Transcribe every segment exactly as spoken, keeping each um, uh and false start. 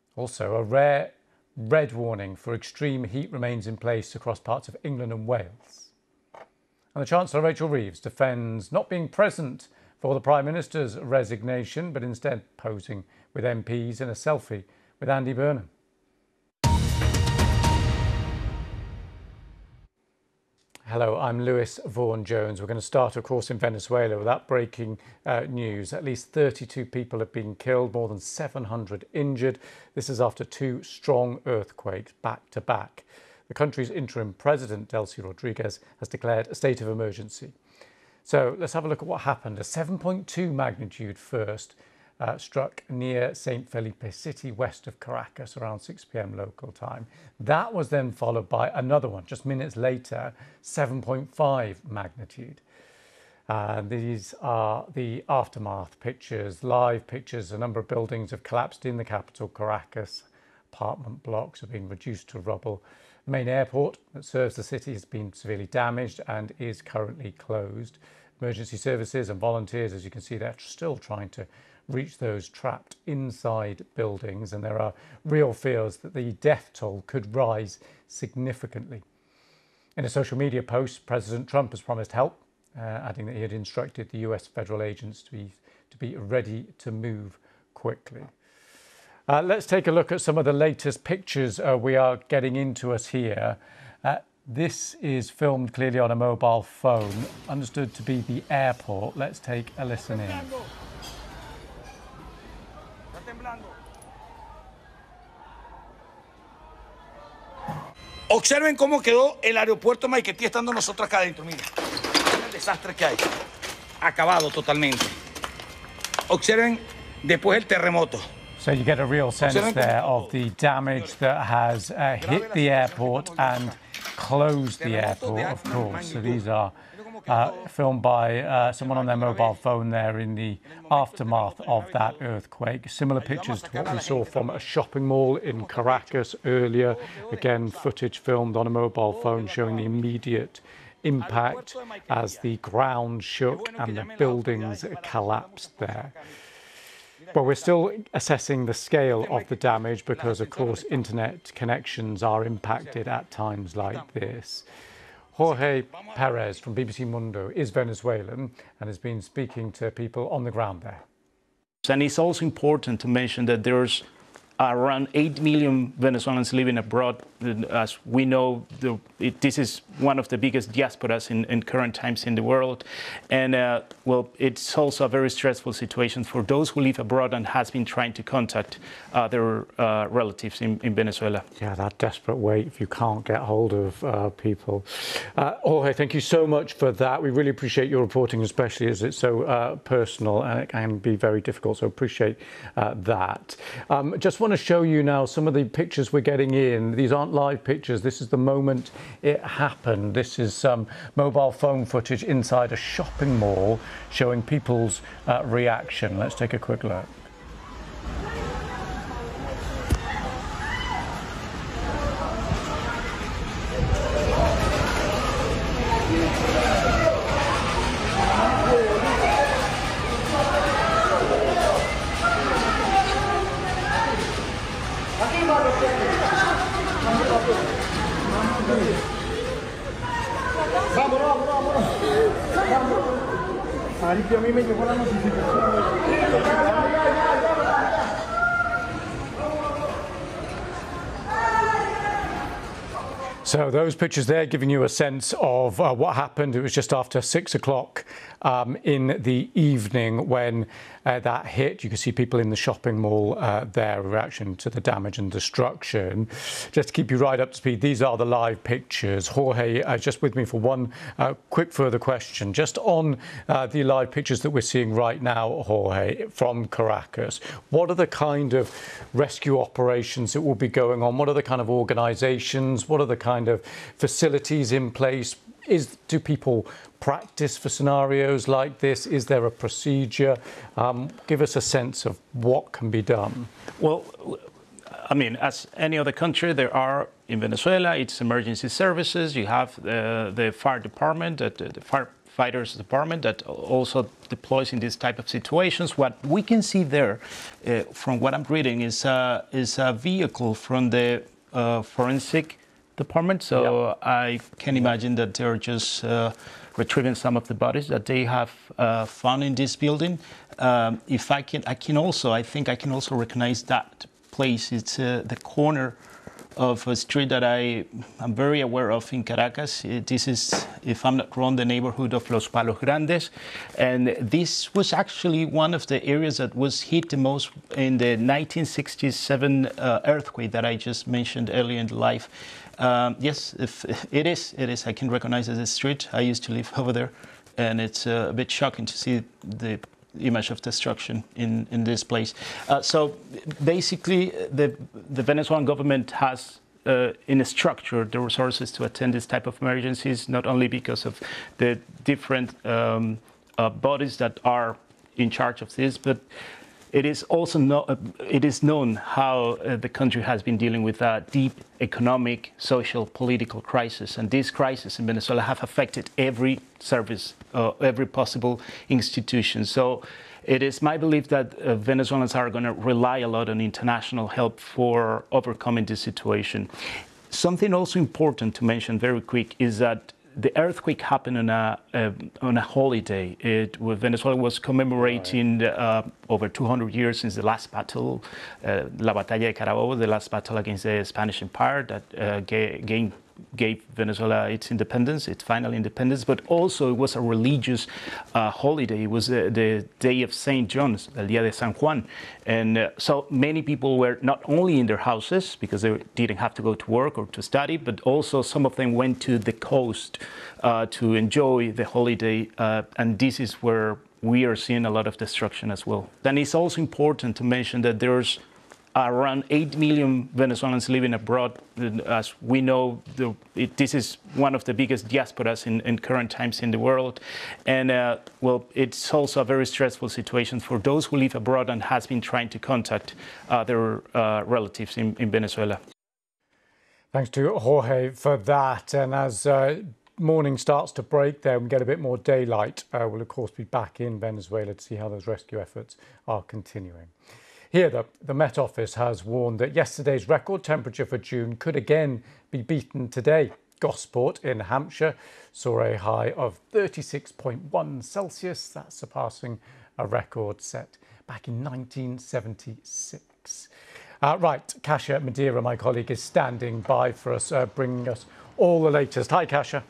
Also, a rare red warning for extreme heat remains in place across parts of England and Wales. And the Chancellor, Rachel Reeves, defends not being present for the Prime Minister's resignation, but instead posing with M Ps in a selfie with Andy Burnham. Hello, I'm Lewis Vaughan-Jones. We're going to start, of course, in Venezuela with that breaking uh, news. At least thirty-two people have been killed, more than seven hundred injured. This is after two strong earthquakes back to back. The country's interim president, Delcy Rodriguez, has declared a state of emergency. So let's have a look at what happened. A seven point two magnitude first uh, struck near Saint Felipe City, west of Caracas, around six p m local time. That was then followed by another one, just minutes later, seven point five magnitude. Uh, these are the aftermath pictures, live pictures. A number of buildings have collapsed in the capital, Caracas. Apartment blocks have been reduced to rubble. The main airport that serves the city has been severely damaged and is currently closed. Emergency services and volunteers, as you can see, they're still trying to reach those trapped inside buildings, and there are real fears that the death toll could rise significantly. In a social media post, President Trump has promised help, uh, adding that he had instructed the U S federal agents to be, to be ready to move quickly. Uh, let's take a look at some of the latest pictures uh, we are getting into us here. Uh, this is filmed clearly on a mobile phone, understood to be the airport. Let's take a listen in. Observen cómo quedó el aeropuerto Maiquetía estando nosotros acá adentro. Mira, miren el desastre que hay. Acabado totalmente. Observen después el terremoto. So you get a real sense there of the damage that has uh, hit the airport and closed the airport, of course. So these are uh, filmed by uh, someone on their mobile phone there in the aftermath of that earthquake. Similar pictures to what we saw from a shopping mall in Caracas earlier. Again, footage filmed on a mobile phone showing the immediate impact as the ground shook and the buildings collapsed there. But we're still assessing the scale of the damage because, of course, internet connections are impacted at times like this. Jorge Perez from B B C Mundo is Venezuelan and has been speaking to people on the ground there. And it's also important to mention that there's around eight million Venezuelans living abroad. As we know, the, it, this is one of the biggest diasporas in, in current times in the world. And, uh, well, it's also a very stressful situation for those who live abroad and has been trying to contact uh, their uh, relatives in, in Venezuela. Yeah, that desperate wait if you can't get hold of uh, people. Uh, Jorge, thank you so much for that. We really appreciate your reporting, especially as it's so uh, personal and it can be very difficult. So appreciate uh, that. Um, just want to show you now some of the pictures we're getting in. These aren't live pictures. This is the moment it happened. This is some mobile phone footage inside a shopping mall showing people's uh, reaction. Let's take a quick look. Vámonos, vámonos, vámonos. Ahí que a mí me llegó la notificación. So those pictures there giving you a sense of uh, what happened. It was just after six o'clock um, in the evening when uh, that hit. You can see people in the shopping mall uh, their reaction to the damage and destruction. Just to keep you right up to speed, these are the live pictures. Jorge, uh, just with me for one uh, quick further question. Just on uh, the live pictures that we're seeing right now, Jorge, from Caracas, what are the kind of rescue operations that will be going on? What are the kind of organisations? What are the kind of facilities in place? Is do people practice for scenarios like this? Is there a procedure? Um, give us a sense of what can be done. Well, I mean, as any other country, there are in Venezuela, it's emergency services. You have the, the fire department, the, the fire fighters department that also deploys in this type of situations. What we can see there, uh, from what I'm reading, is, uh, is a vehicle from the uh, forensic department. So yep. I can imagine that they're just uh, retrieving some of the bodies that they have uh, found in this building. Um, if I can, I can also, I think I can also recognize that place. It's uh, the corner of a street that I am very aware of in Caracas. This is, if I'm not wrong, the neighborhood of Los Palos Grandes. And this was actually one of the areas that was hit the most in the nineteen sixty-seven uh, earthquake that I just mentioned earlier in life. Um, yes, if, it is, it is. I can recognize it as a street. I used to live over there. And it's uh, a bit shocking to see the image of destruction in, in this place. Uh, so basically, the, the Venezuelan government has uh, in a structure the resources to attend this type of emergencies, not only because of the different um, uh, bodies that are in charge of this, but it is also no, uh, it is known how uh, the country has been dealing with a deep economic, social, political crisis, and these crises in Venezuela have affected every service, uh, every possible institution. So it is my belief that uh, Venezuelans are going to rely a lot on international help for overcoming this situation. Something also important to mention very quick is that the earthquake happened on a uh, on a holiday. It, Venezuela was commemorating uh, over two hundred years since the last battle, uh, La Batalla de Carabobo, the last battle against the Spanish Empire that uh, gained gave Venezuela its independence, its final independence, but also it was a religious uh, holiday. It was the, the day of Saint John's, el Día de San Juan. And uh, so many people were not only in their houses because they didn't have to go to work or to study, but also some of them went to the coast uh, to enjoy the holiday. Uh, and this is where we are seeing a lot of destruction as well. Then it's also important to mention that there's around eight million Venezuelans living abroad. As we know, the, it, this is one of the biggest diasporas in, in current times in the world. And, uh, well, it's also a very stressful situation for those who live abroad and has been trying to contact uh, their uh, relatives in, in Venezuela. Thanks to Jorge for that. And as uh, morning starts to break there and we get a bit more daylight, uh, we'll, of course, be back in Venezuela to see how those rescue efforts are continuing. Here, the, the Met Office has warned that yesterday's record temperature for June could again be beaten today. Gosport in Hampshire saw a high of thirty-six point one Celsius, that's surpassing a record set back in nineteen seventy-six. Uh, right, Kasia Madeira, my colleague, is standing by for us, uh, bringing us all the latest. Hi, Kasia.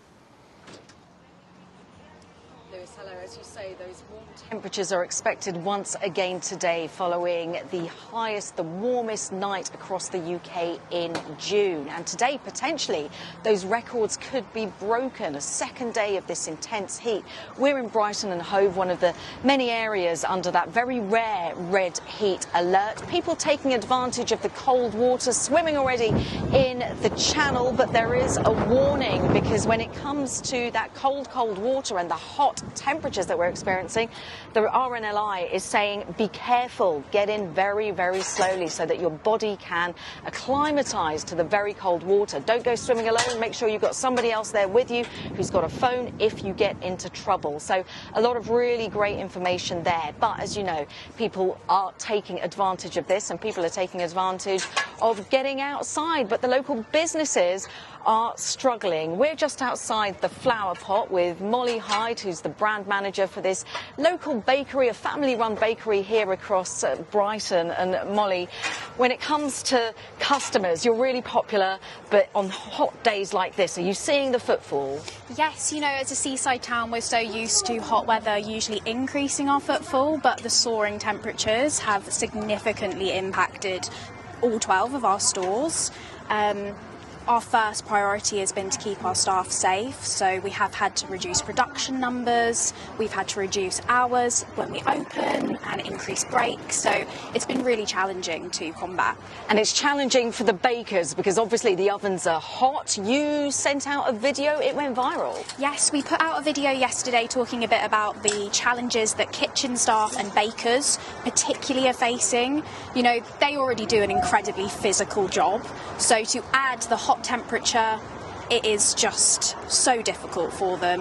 Temperatures are expected once again today following the highest, the warmest night across the U K in June. And today, potentially, those records could be broken. A second day of this intense heat. We're in Brighton and Hove, one of the many areas under that very rare red heat alert. People taking advantage of the cold water, swimming already in the channel. But there is a warning because when it comes to that cold, cold water and the hot temperatures that we're experiencing, the R N L I is saying be careful, get in very, very slowly so that your body can acclimatise to the very cold water. Don't go swimming alone. Make sure you've got somebody else there with you who's got a phone if you get into trouble. So a lot of really great information there. But as you know, people are taking advantage of this and people are taking advantage of getting outside. But the local businesses are struggling. We're just outside the Flower Pot with Molly Hyde, who's the brand manager for this local bakery, a family-run bakery here across uh, Brighton. And Molly, when it comes to customers, you're really popular, but on hot days like this, are you seeing the footfall? Yes, you know, as a seaside town, we're so used to hot weather usually increasing our footfall, but the soaring temperatures have significantly impacted all twelve of our stores. Um, Our first priority has been to keep our staff safe, so we have had to reduce production numbers, we've had to reduce hours when we open and increase breaks, so it's been really challenging to combat. And it's challenging for the bakers because obviously the ovens are hot. You sent out a video, it went viral. Yes, we put out a video yesterday talking a bit about the challenges that kitchen staff and bakers particularly are facing. You know, they already do an incredibly physical job, so to add the hot temperature, it is just so difficult for them.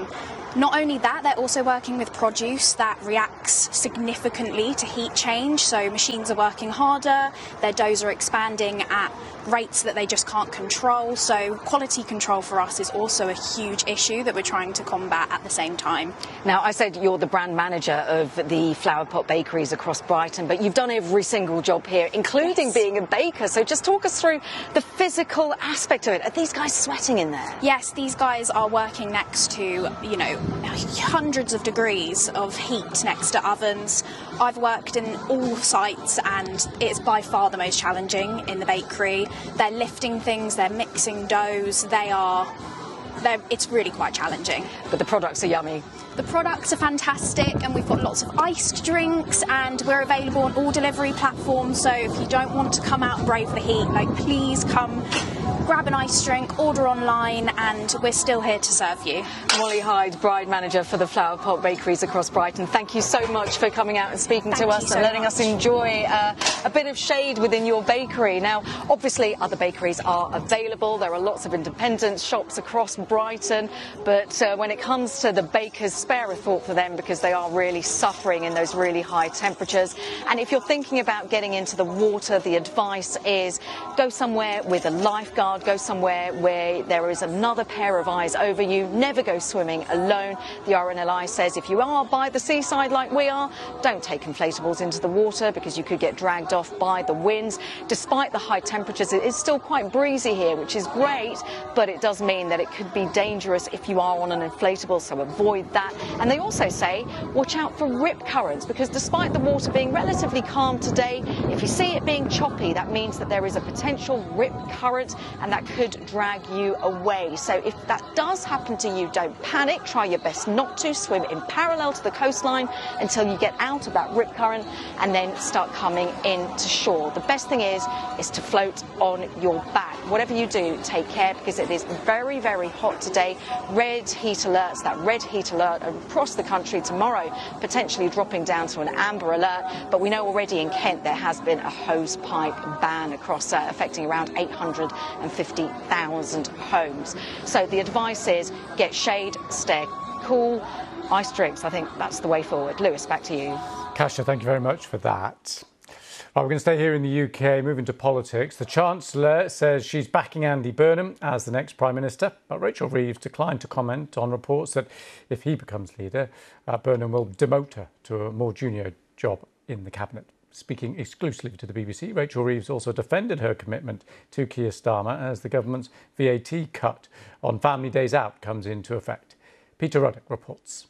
Not only that, they're also working with produce that reacts significantly to heat change. So machines are working harder, their doughs are expanding at rates that they just can't control. So quality control for us is also a huge issue that we're trying to combat at the same time. Now, I said you're the brand manager of the Flower Pot Bakeries across Brighton, but you've done every single job here, including Yes. being a baker. So just talk us through the physical aspect of it. Are these guys sweating in there? Yes, these guys are working next to, you know, hundreds of degrees of heat next to ovens. I've worked in all sites and it's by far the most challenging in the bakery. They're lifting things, they're mixing doughs, they are, they're, it's really quite challenging. But the products are yummy. The products are fantastic and we've got lots of iced drinks and we're available on all delivery platforms. So if you don't want to come out and brave the heat, like please come grab an ice drink, order online, and we're still here to serve you. Molly Hyde, bride manager for the Flower Pot Bakeries across Brighton. Thank you so much for coming out and speaking Thank to you us so and letting much. us enjoy uh, a bit of shade within your bakery. Now, obviously, other bakeries are available. There are lots of independent shops across Brighton, but uh, when it comes to the bakers, spare a thought for them because they are really suffering in those really high temperatures. And if you're thinking about getting into the water, the advice is go somewhere with a lifeguard. Go somewhere where there is another pair of eyes over you. Never go swimming alone. The R N L I says if you are by the seaside like we are, don't take inflatables into the water because you could get dragged off by the winds. Despite the high temperatures, it is still quite breezy here, which is great, but it does mean that it could be dangerous if you are on an inflatable, so avoid that. And they also say watch out for rip currents because despite the water being relatively calm today, if you see it being choppy, that means that there is a potential rip current and that could drag you away. So if that does happen to you, don't panic. Try your best not to. Swim in parallel to the coastline until you get out of that rip current and then start coming in to shore. The best thing is, is to float on your back. Whatever you do, take care because it is very, very hot today. Red heat alerts, that red heat alert across the country tomorrow, potentially dropping down to an amber alert. But we know already in Kent there has been a hose pipe ban across, uh, affecting around eight hundred fifty thousand homes. So the advice is get shade, stay cool, ice drinks. I think that's the way forward. Lewis, back to you. Kasia, thank you very much for that. Right, we're going to stay here in the U K, moving to politics. The Chancellor says she's backing Andy Burnham as the next Prime Minister, but Rachel Reeves declined to comment on reports that if he becomes leader, uh, Burnham will demote her to a more junior job in the Cabinet. Speaking exclusively to the B B C, Rachel Reeves also defended her commitment to Keir Starmer as the government's V A T cut on family days out comes into effect. Peter Ruddock reports.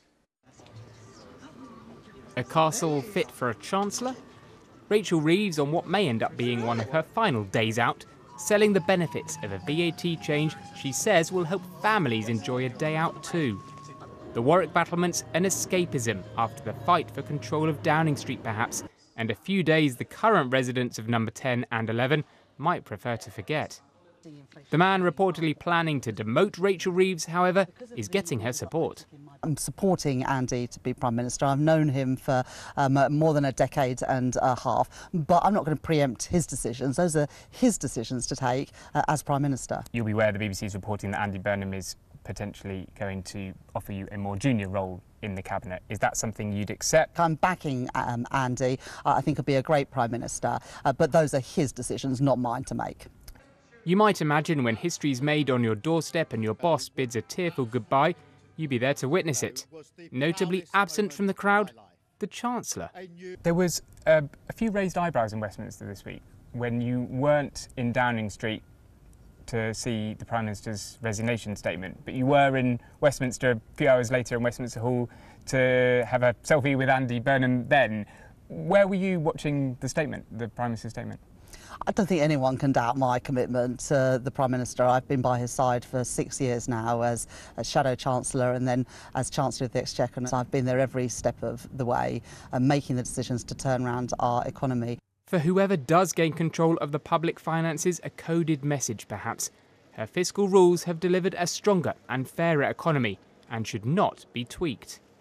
A castle fit for a Chancellor? Rachel Reeves on what may end up being one of her final days out, selling the benefits of a V A T change she says will help families enjoy a day out too. The Warwick battlements an escapism after the fight for control of Downing Street perhaps, and a few days the current residents of number ten and eleven might prefer to forget. The man reportedly planning to demote Rachel Reeves, however, is getting her support. I'm supporting Andy to be Prime Minister. I've known him for um, more than a decade and a half, but I'm not going to preempt his decisions. Those are his decisions to take uh, as Prime Minister. You'll be aware the B B C is reporting that Andy Burnham is potentially going to offer you a more junior role in the Cabinet. Is that something you'd accept? I'm backing um, Andy. Uh, I think he'll be a great Prime Minister, uh, but those are his decisions, not mine to make. You might imagine when history's made on your doorstep and your boss bids a tearful goodbye, you'd be there to witness it. Notably absent from the crowd, the Chancellor. There was uh, a few raised eyebrows in Westminster this week when you weren't in Downing Street to see the Prime Minister's resignation statement, but you were in Westminster a few hours later in Westminster Hall to have a selfie with Andy Burnham then. Where were you watching the statement, the Prime Minister's statement? I don't think anyone can doubt my commitment to the Prime Minister. I've been by his side for six years now as, as Shadow Chancellor and then as Chancellor of the Exchequer. So I've been there every step of the way, uh, making the decisions to turn around our economy. For whoever does gain control of the public finances, a coded message perhaps. Her fiscal rules have delivered a stronger and fairer economy and should not be tweaked.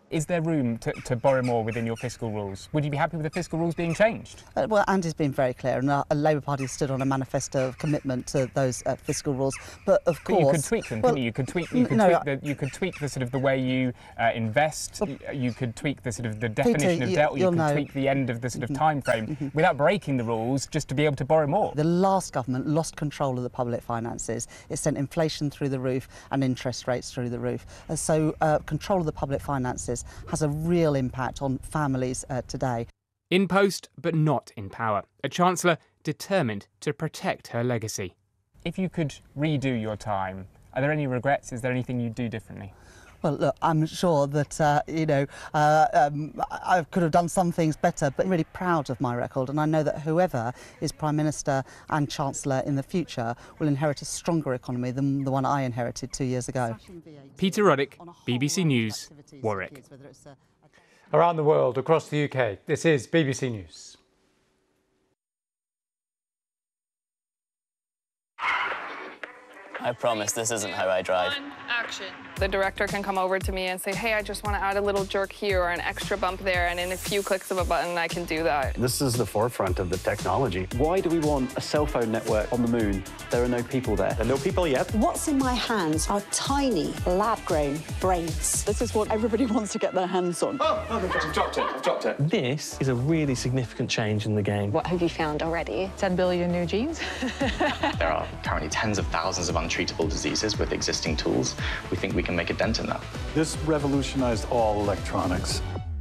Is there room to, to borrow more within your fiscal rules? Would you be happy with the fiscal rules being changed? Uh, well, Andy's been very clear, and the uh, Labour Party stood on a manifesto of commitment to those uh, fiscal rules. But of but course, you could tweak them, well, couldn't you? You could tweak. You could, no, tweak the, you could tweak the sort of the way you uh, invest. Well, you could tweak the sort of the definition Peter, of you, debt. You could know. tweak the end of the sort of Mm-hmm. time frame mm-hmm. without breaking the rules, just to be able to borrow more. The last government lost control of the public finances. It sent inflation through the roof and interest rates through the roof. Uh, so uh, control of the public finances has a real impact on families uh, today. In post, but not in power. A Chancellor determined to protect her legacy. If you could redo your time, are there any regrets? Is there anything you'd do differently? Well, look, I'm sure that, uh, you know, uh, um, I could have done some things better, but I'm really proud of my record. And I know that whoever is Prime Minister and Chancellor in the future will inherit a stronger economy than the one I inherited two years ago. Peter Roddick, B B C News, Warwick. Around the world, across the U K, this is B B C News. I promise this isn't how I drive. On, action. The director can come over to me and say, hey, I just want to add a little jerk here or an extra bump there, and in a few clicks of a button, I can do that. This is the forefront of the technology. Why do we want a cell phone network on the moon? There are no people there. There are no people yet. What's in my hands are tiny, lab-grown brains. This is what everybody wants to get their hands on. Oh, oh I've dropped it, I've dropped it. This is a really significant change in the game. What have you found already? ten billion new genes? There are currently tens of thousands of untreatable diseases with existing tools. We think we can make a dent in that. This revolutionized all electronics.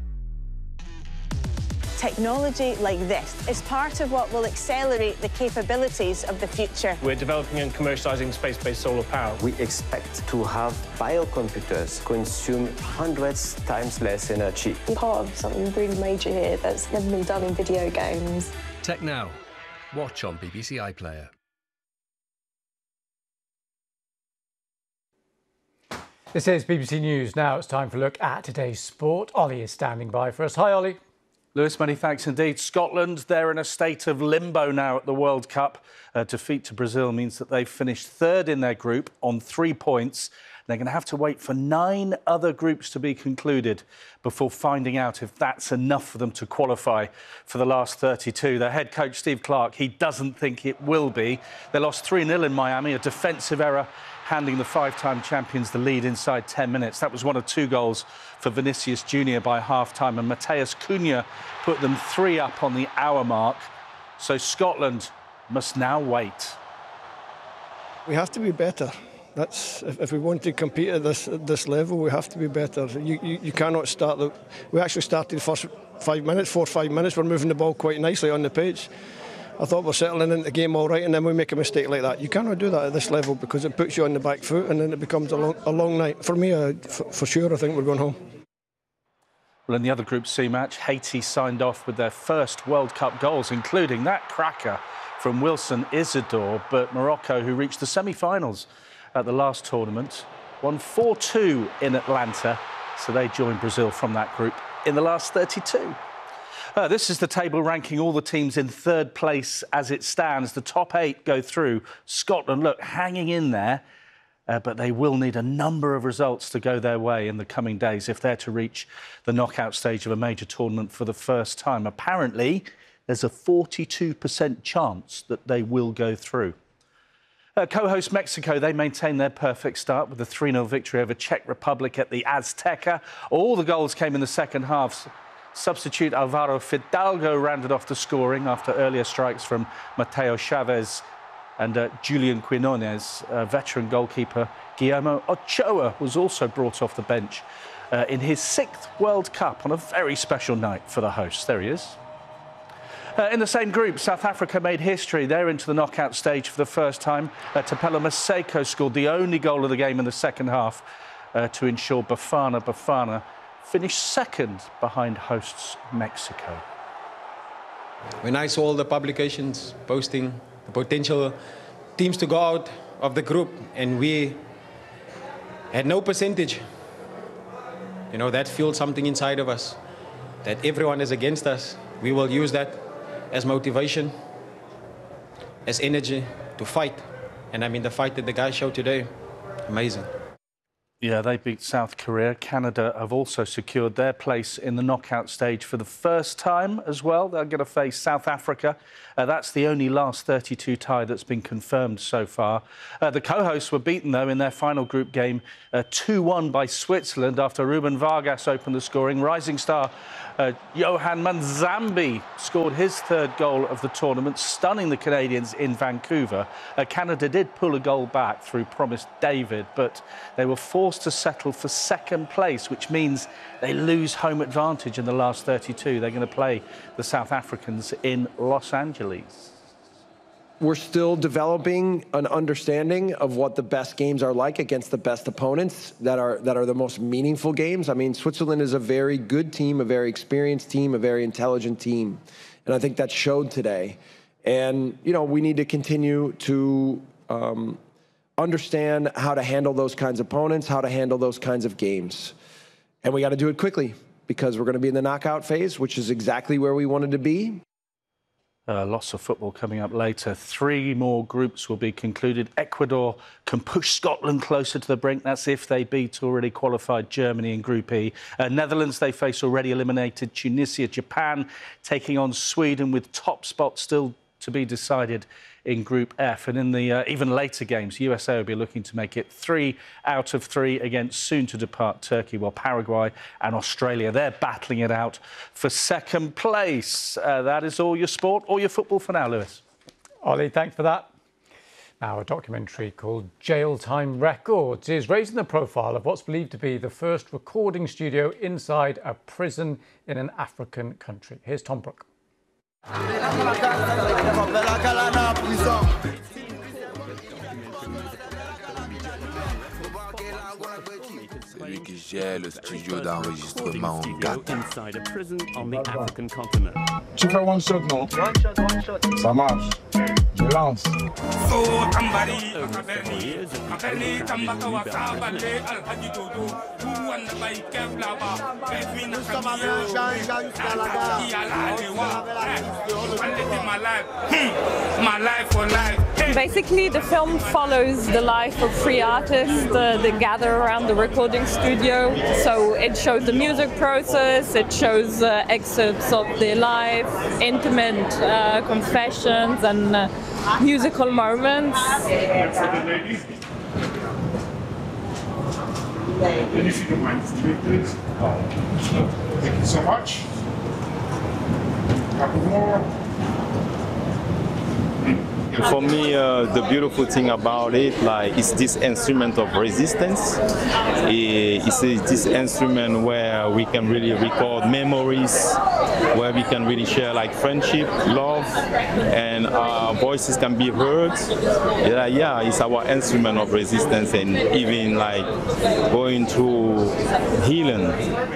Technology like this is part of what will accelerate the capabilities of the future. We're developing and commercializing space-based solar power. We expect to have biocomputers consume hundreds times less energy. I'm part of something really major here that's never been done in video games. Tech Now. Watch on B B C iPlayer. This is B B C News. Now it's time for a look at today's sport. Ollie is standing by for us. Hi, Ollie. Lewis, many thanks indeed. Scotland, they're in a state of limbo now at the World Cup. Uh, defeat to Brazil means that they've finished third in their group on three points. They're going to have to wait for nine other groups to be concluded before finding out if that's enough for them to qualify for the last thirty-two. Their head coach, Steve Clarke, he doesn't think it will be. They lost three nil in Miami, a defensive error, handing the five-time champions the lead inside ten minutes. That was one of two goals for Vinicius Junior by half-time, and Mateus Cunha put them three up on the hour mark. So Scotland must now wait. We have to be better. That's if, if we want to compete at this at this level, we have to be better. You, you, you cannot start the. We actually started the first five minutes, four or five minutes. We're moving the ball quite nicely on the pitch. I thought we're settling into the game all right, and then we make a mistake like that. You cannot do that at this level because it puts you on the back foot, and then it becomes a long, a long night. For me, uh, for, for sure, I think we're going home. Well, in the other Group C match, Haiti signed off with their first World Cup goals, including that cracker from Wilson Isidore. But Morocco, who reached the semi-finals at the last tournament, won four two in Atlanta, so they joined Brazil from that group in the last thirty-two. Uh, this is the table ranking all the teams in third place as it stands. The top eight go through. Scotland, look, hanging in there, uh, but they will need a number of results to go their way in the coming days if they're to reach the knockout stage of a major tournament for the first time. Apparently, there's a forty-two percent chance that they will go through. Uh, co-host Mexico, they maintained their perfect start with a three nil victory over Czech Republic at the Azteca. All the goals came in the second half. Substitute Alvaro Fidalgo rounded off the scoring after earlier strikes from Mateo Chavez and uh, Julian Quinones. Uh, veteran goalkeeper Guillermo Ochoa was also brought off the bench uh, in his sixth World Cup on a very special night for the hosts. There he is. Uh, in the same group, South Africa made history. They're into the knockout stage for the first time. Uh, Thapelo Maseko scored the only goal of the game in the second half uh, to ensure Bafana Bafana finished second behind hosts Mexico. When I saw all the publications posting the potential teams to go out of the group and we had no percentage, you know, that fueled something inside of us, that everyone is against us. We will use that as motivation, as energy to fight. And I mean, the fight that the guys showed today, amazing. Yeah, they beat South Korea. Canada have also secured their place in the knockout stage for the first time as well. They're going to face South Africa. Uh, that's the only last thirty-two tie that's been confirmed so far. Uh, the co-hosts were beaten, though, in their final group game uh, two one by Switzerland after Ruben Vargas opened the scoring. Rising star uh, Johan Manzambi scored his third goal of the tournament, stunning the Canadians in Vancouver. Uh, Canada did pull a goal back through Promise David, but they were forced to settle for second place, which means they lose home advantage in the last thirty-two. They're going to play the South Africans in Los Angeles. We're still developing an understanding of what the best games are like against the best opponents that are that are the most meaningful games. I mean, Switzerland is a very good team, a very experienced team, a very intelligent team, and I think that showed today. And you know, we need to continue to um, understand how to handle those kinds of opponents, how to handle those kinds of games, and we got to do it quickly because we're going to be in the knockout phase, which is exactly where we wanted to be. Uh, lots of football coming up later. Three more groups will be concluded. Ecuador can push Scotland closer to the brink. That's if they beat already qualified Germany in Group E. Uh, Netherlands, they face already eliminated Tunisia. Japan taking on Sweden with top spot still to be decided in Group F. And in the uh, even later games, U S A will be looking to make it three out of three against soon-to-depart Turkey, while Paraguay and Australia, they're battling it out for second place. Uh, that is all your sport, all your football for now, Lewis. Ollie, thanks for that. Now, a documentary called Jail Time Records is raising the profile of what's believed to be the first recording studio inside a prison in an African country. Here's Tom Brooke. Celui qui gère le studio d'enregistrement en quatre. Inside a prison on the African continent. Tu fais one shot, non? One shot, one shot. Ça marche. Je lance. Basically, the film follows the life of three artists uh, that gather around the recording studio. So it shows the music process, it shows uh, excerpts of their life, intimate uh, confessions and uh, musical moments. And if you don't mind, please. Thank you so much. A couple more. For me, uh, the beautiful thing about it, like, is this instrument of resistance. It's this instrument where we can really record memories, where we can really share like friendship, love, and our voices can be heard. Yeah, yeah, it's our instrument of resistance and even like going through healing.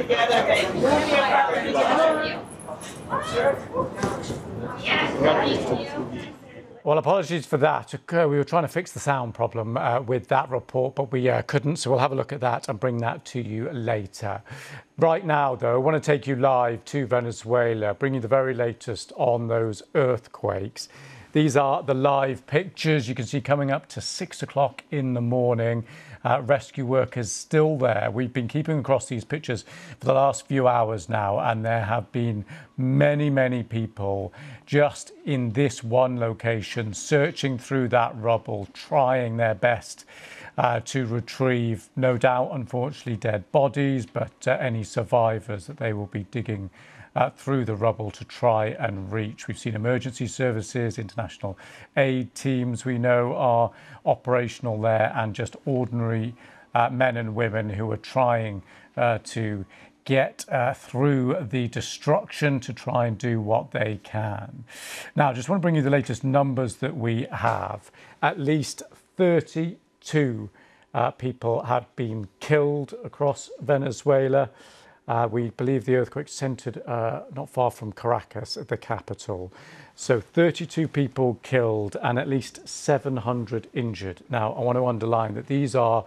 Well, apologies for that. Uh, we were trying to fix the sound problem uh, with that report, but we uh, couldn't. So we'll have a look at that and bring that to you later. Right now, though, I want to take you live to Venezuela, bring you the very latest on those earthquakes. These are the live pictures you can see coming up to six o'clock in the morning. Uh, rescue workers still there. We've been keeping across these pictures for the last few hours now, and there have been many, many people just in this one location searching through that rubble, trying their best uh, to retrieve, no doubt, unfortunately, dead bodies, but uh, any survivors that they will be digging Uh, through the rubble to try and reach. We've seen emergency services, international aid teams we know are operational there, and just ordinary uh, men and women who are trying uh, to get uh, through the destruction to try and do what they can. Now, I just want to bring you the latest numbers that we have. At least thirty-two uh, people have been killed across Venezuela. Uh, we believe the earthquake centred uh, not far from Caracas, the capital. So thirty-two people killed and at least seven hundred injured. Now, I want to underline that these are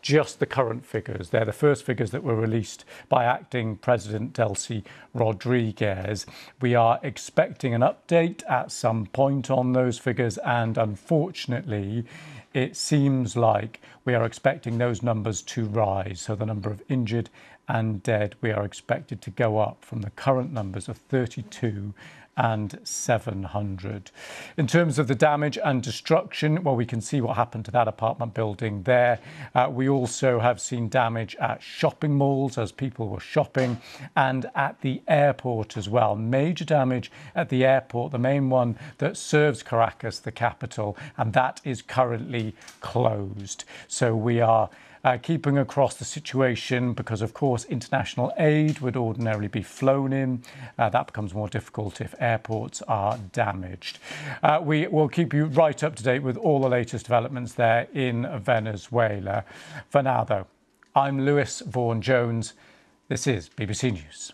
just the current figures. They're the first figures that were released by acting President Delcy Rodriguez. We are expecting an update at some point on those figures, and unfortunately, it seems like we are expecting those numbers to rise. So the number of injured and dead, we are expected to go up from the current numbers of thirty-two and seven hundred. In terms of the damage and destruction, well, we can see what happened to that apartment building there. Uh, we also have seen damage at shopping malls as people were shopping, and at the airport as well. Major damage at the airport, the main one that serves Caracas, the capital, and that is currently closed. So we are Uh, keeping across the situation because, of course, international aid would ordinarily be flown in. Uh, that becomes more difficult if airports are damaged. Uh, we will keep you right up to date with all the latest developments there in Venezuela. For now, though, I'm Lewis Vaughan-Jones. This is B B C News.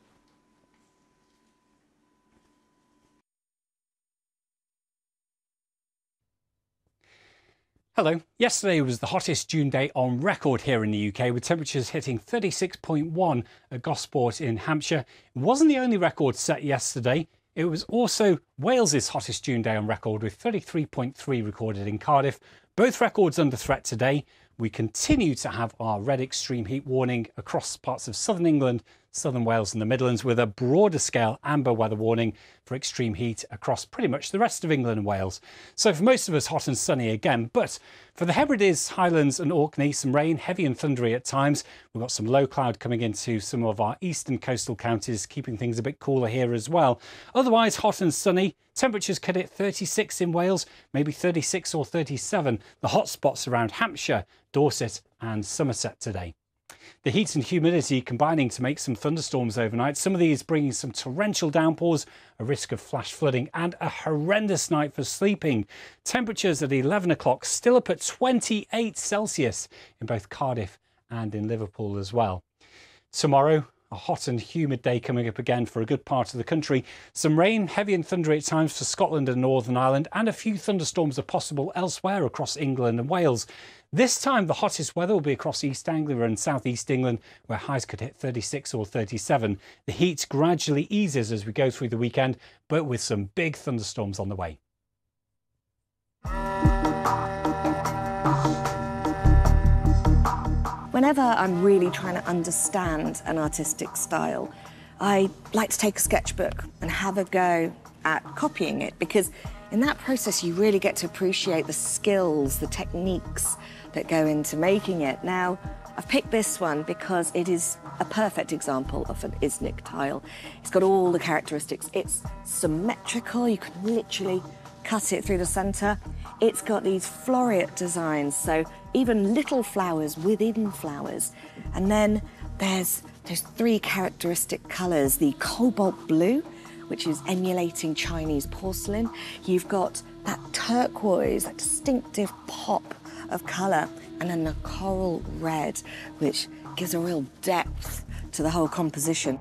Hello. Yesterday was the hottest June day on record here in the U K, with temperatures hitting thirty-six point one at Gosport in Hampshire. It wasn't the only record set yesterday. It was also Wales's hottest June day on record, with thirty-three point three recorded in Cardiff. Both records under threat today. We continue to have our red extreme heat warning across parts of southern England, southern Wales and the Midlands, with a broader scale amber weather warning for extreme heat across pretty much the rest of England and Wales. So for most of us, hot and sunny again. But for the Hebrides, Highlands and Orkney, some rain, heavy and thundery at times. We've got some low cloud coming into some of our eastern coastal counties, keeping things a bit cooler here as well. Otherwise, hot and sunny. Temperatures could hit thirty-six in Wales, maybe thirty-six or thirty-seven. The hot spots around Hampshire, Dorset and Somerset today. The heat and humidity combining to make some thunderstorms overnight. Some of these bringing some torrential downpours, a risk of flash flooding and a horrendous night for sleeping. Temperatures at eleven o'clock still up at twenty-eight Celsius in both Cardiff and in Liverpool as well. Tomorrow, a hot and humid day coming up again for a good part of the country. Some rain, heavy and thundery at times for Scotland and Northern Ireland, and a few thunderstorms are possible elsewhere across England and Wales. This time, the hottest weather will be across East Anglia and South East England, where highs could hit thirty-six or thirty-seven. The heat gradually eases as we go through the weekend, but with some big thunderstorms on the way. Whenever I'm really trying to understand an artistic style, I like to take a sketchbook and have a go at copying it, because in that process you really get to appreciate the skills, the techniques that go into making it. Now, I've picked this one because it is a perfect example of an Iznik tile. It's got all the characteristics. It's symmetrical, you can literally cut it through the centre. It's got these floreate designs, so even little flowers within flowers. And then there's those three characteristic colours, the cobalt blue, which is emulating Chinese porcelain. You've got that turquoise, that distinctive pop of colour, and then the coral red, which gives a real depth to the whole composition.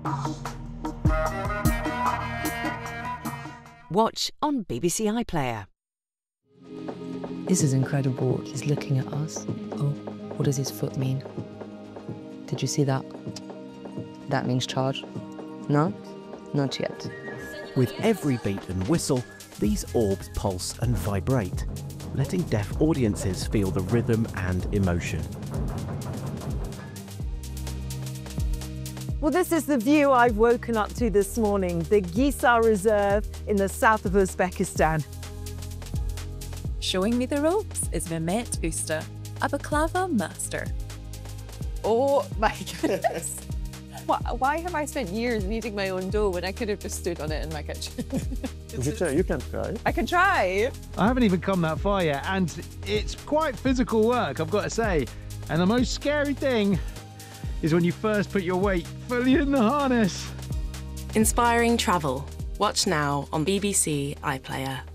Watch on B B C iPlayer. This is incredible. He's looking at us. Oh, what does his foot mean? Did you see that? That means charge. No? Not yet. With every beat and whistle, these orbs pulse and vibrate, letting deaf audiences feel the rhythm and emotion. Well, this is the view I've woken up to this morning, the Gisar Reserve in the south of Uzbekistan. Showing me the ropes is Mehmet Usta, a baklava master. Oh my goodness. Why have I spent years kneading my own dough when I could have just stood on it in my kitchen? You can, you can try. I can try. I haven't even come that far yet, and it's quite physical work, I've got to say. And the most scary thing is when you first put your weight fully in the harness. Inspiring travel. Watch now on B B C iPlayer.